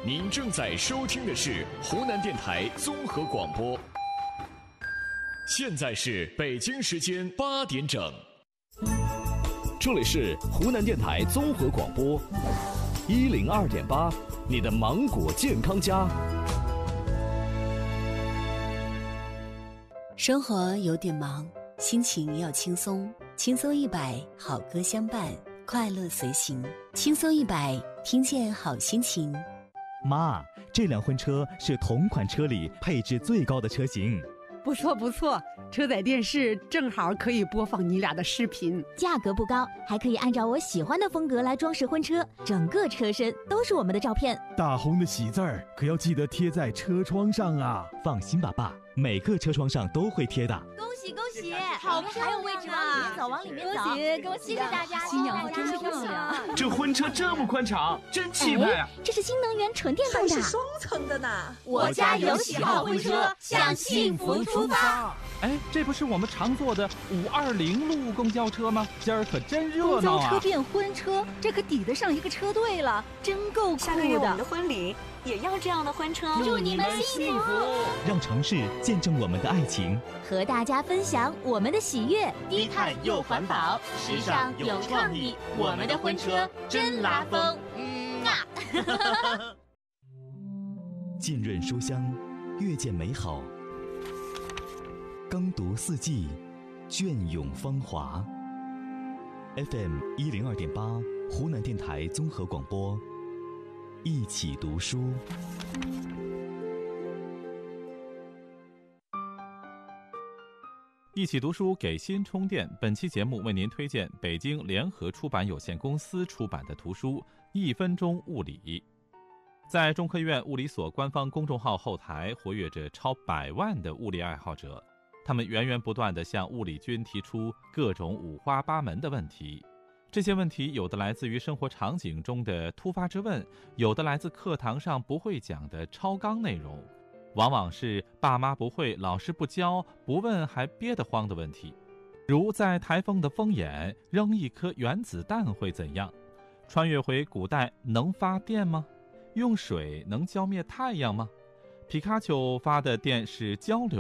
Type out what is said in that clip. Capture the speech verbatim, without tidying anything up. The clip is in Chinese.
您正在收听的是湖南电台综合广播，现在是北京时间八点整，这里是湖南电台综合广播一零二点八，你的芒果健康家。 生活有点忙，心情要轻松，轻松一百，好歌相伴，快乐随行，轻松一百，听见好心情。 妈，这辆婚车是同款车里配置最高的车型。 不错不错，车载电视正好可以播放你俩的视频。 价格不高，还可以按照我喜欢的风格来装饰婚车，整个车身都是我们的照片。 大红的喜字儿可要记得贴在车窗上啊！ 放心吧，爸，每个车窗上都会贴的。 恭喜恭喜， 好漂亮啊！ 还有位置吗？往里面走，往里面走。 恭喜恭喜， 谢谢大家， 新娘子真漂亮。 这婚车这么宽敞，真气派啊！ 这是新能源纯电动的， 还是双层的呢。 我家有喜好婚车，向幸福出发。 哎，这不是我们常坐的五二零路公交车吗？今儿可真热闹啊！ 公交车变婚车，这可抵得上一个车队了，真够酷的。 下个月我们的婚礼也要这样的婚车， 祝你们幸福， 让城市见证我们的爱情， 和大家分享我们的喜悦。 低碳又环保，时尚有创意，我们的婚车真拉风。嗯啊！ 浸润书香，阅见美好。耕读四季，隽永芳华。F M 一零二点八，湖南电台综合广播，一起读书。 一起读书给心充电。本期节目为您推荐北京联合出版有限公司出版的图书《一分钟物理》。在中科院物理所官方公众号后台活跃着超百万的物理爱好者，他们源源不断地向物理君提出各种五花八门的问题。这些问题有的来自于生活场景中的突发之问，有的来自课堂上不会讲的超纲内容，往往是爸妈不会、老师不教、不问还憋得慌的问题。如在台风的风眼扔一颗原子弹会怎样？穿越回古代能发电吗？用水能浇灭太阳吗？皮卡丘发的电是交流